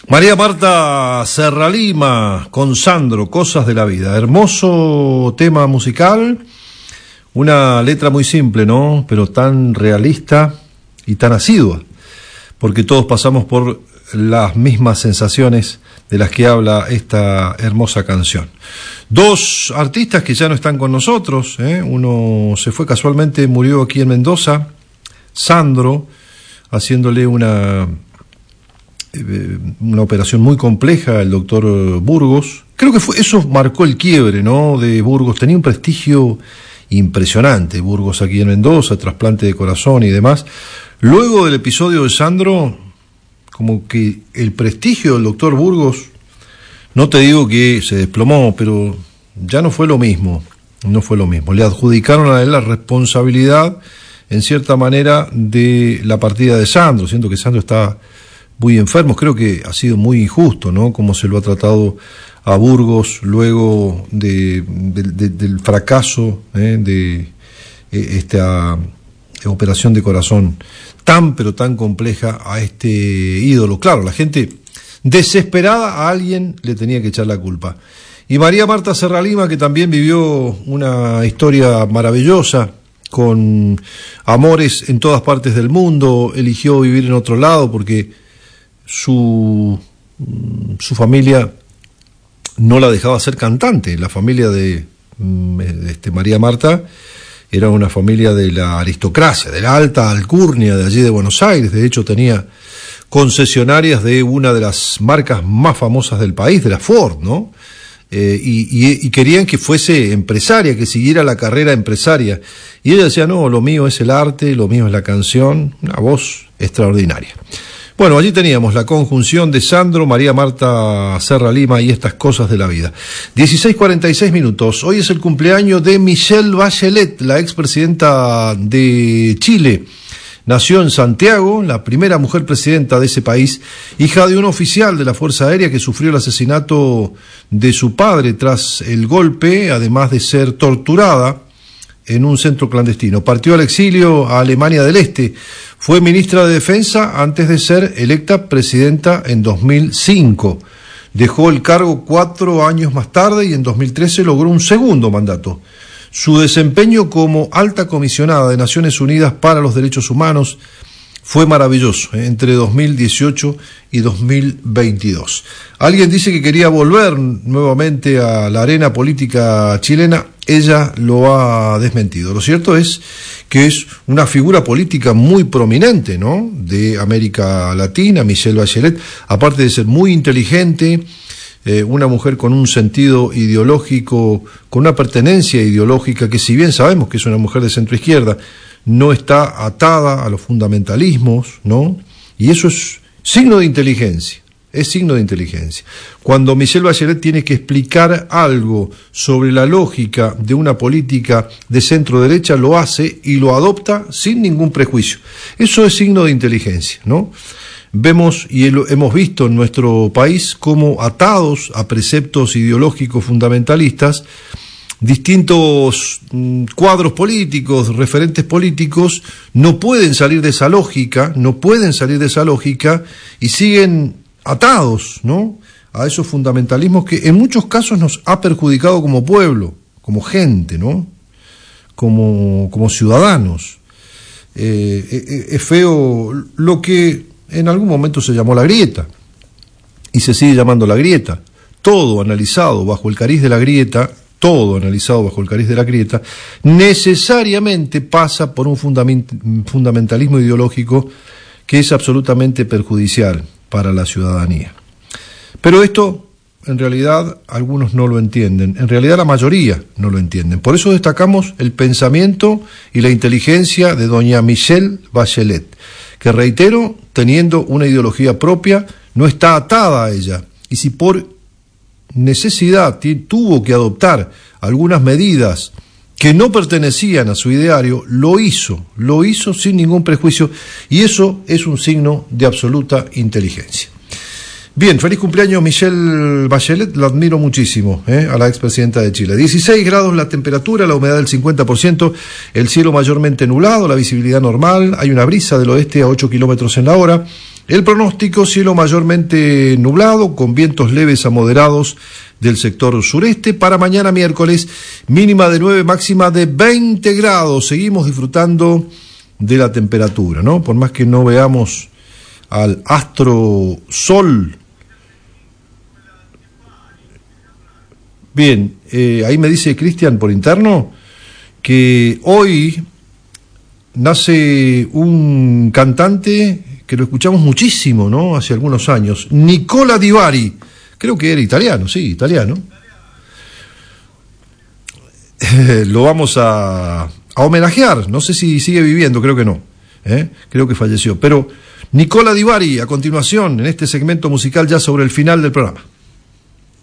María Marta Serralima con Sandro, Cosas de la Vida. Hermoso tema musical, una letra muy simple, ¿no? Pero tan realista y tan asidua, porque todos pasamos por las mismas sensaciones de las que habla esta hermosa canción. Dos artistas que ya no están con nosotros, uno se fue casualmente, murió aquí en Mendoza, Sandro, haciéndole una operación muy compleja, el doctor Burgos. Creo que eso marcó el quiebre, ¿no?, de Burgos. Tenía un prestigio impresionante Burgos aquí en Mendoza, trasplante de corazón y demás. Luego del episodio de Sandro, como que el prestigio del doctor Burgos, no te digo que se desplomó, pero ya no fue lo mismo, no fue lo mismo. Le adjudicaron a él la responsabilidad, en cierta manera, de la partida de Sandro. Siento que Sandro está muy enfermos. Creo que ha sido muy injusto, ¿no?, cómo se lo ha tratado a Burgos luego del fracaso de esta operación de corazón tan pero tan compleja a este ídolo. Claro, la gente desesperada, a alguien le tenía que echar la culpa. Y María Marta Serralima, que también vivió una historia maravillosa, con amores en todas partes del mundo, eligió vivir en otro lado porque su familia no la dejaba ser cantante. La familia de María Marta era una familia de la aristocracia, de la alta alcurnia de allí de Buenos Aires. De hecho, tenía concesionarias de una de las marcas más famosas del país, de la Ford, ¿no? Y querían que fuese empresaria, que siguiera la carrera empresaria. Y ella decía, no, lo mío es el arte, lo mío es la canción. Una voz extraordinaria. Bueno, allí teníamos la conjunción de Sandro, María Marta Serralima y estas cosas de la vida. 16:46 minutos. Hoy es el cumpleaños de Michelle Bachelet, la expresidenta de Chile. Nació en Santiago, la primera mujer presidenta de ese país, hija de un oficial de la Fuerza Aérea que sufrió el asesinato de su padre tras el golpe, además de ser torturada en un centro clandestino. Partió al exilio a Alemania del Este. Fue ministra de Defensa antes de ser electa presidenta en 2005. Dejó el cargo 4 años más tarde y en 2013 logró un segundo mandato. Su desempeño como alta comisionada de Naciones Unidas para los Derechos Humanos fue maravilloso entre 2018 y 2022. Alguien dice que quería volver nuevamente a la arena política chilena. Ella lo ha desmentido. Lo cierto es que es una figura política muy prominente, ¿no?, de América Latina, Michelle Bachelet, aparte de ser muy inteligente, una mujer con un sentido ideológico, con una pertenencia ideológica que, si bien sabemos que es una mujer de centro izquierda, no está atada a los fundamentalismos, ¿no? Y eso es signo de inteligencia. Es signo de inteligencia. Cuando Michelle Bachelet tiene que explicar algo sobre la lógica de una política de centro derecha, lo hace y lo adopta sin ningún prejuicio. Eso es signo de inteligencia, ¿no? Vemos y hemos visto en nuestro país cómo, atados a preceptos ideológicos fundamentalistas, distintos cuadros políticos, referentes políticos, no pueden salir de esa lógica, y siguen atados, ¿no?, a esos fundamentalismos que en muchos casos nos ha perjudicado como pueblo, como gente, ¿no?, como ciudadanos. Es feo lo que en algún momento se llamó la grieta, y se sigue llamando la grieta. Todo analizado bajo el cariz de la grieta, necesariamente pasa por un fundamentalismo ideológico que es absolutamente perjudicial para la ciudadanía. Pero esto, en realidad, algunos no lo entienden. En realidad, la mayoría no lo entienden. Por eso destacamos el pensamiento y la inteligencia de doña Michelle Bachelet, que, reitero, teniendo una ideología propia, no está atada a ella. Y si por necesidad tuvo que adoptar algunas medidas que no pertenecían a su ideario, lo hizo sin ningún prejuicio, y eso es un signo de absoluta inteligencia. Bien, feliz cumpleaños Michelle Bachelet, la admiro muchísimo, a la expresidenta de Chile. 16 grados la temperatura, la humedad del 50%, el cielo mayormente nublado, la visibilidad normal, hay una brisa del oeste a 8 kilómetros en la hora. El pronóstico, cielo mayormente nublado, con vientos leves a moderados del sector sureste. Para mañana miércoles, mínima de 9, máxima de 20 grados. Seguimos disfrutando de la temperatura, ¿no? Por más que no veamos al astro sol. Bien, ahí me dice Cristian por interno que hoy nace un cantante que lo escuchamos muchísimo, ¿no? Hace algunos años, Nicola Di Bari, creo que era italiano, sí, italiano. Lo vamos a homenajear, no sé si sigue viviendo, creo que no, creo que falleció, pero Nicola Di Bari a continuación en este segmento musical ya sobre el final del programa.